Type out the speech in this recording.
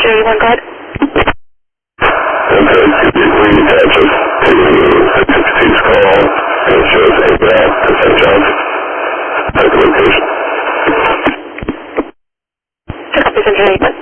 81, go ahead. Okay, we have just taken 616's call, and it shows a route to St. John's at the location. 6 Passenger 81.